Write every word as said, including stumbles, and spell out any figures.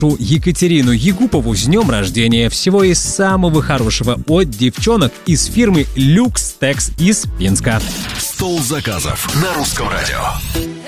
Екатерину Егупову с днем рождения. Всего из самого хорошего от девчонок из фирмы Люкс Текс из Пинска. Стол заказов на Русском радио.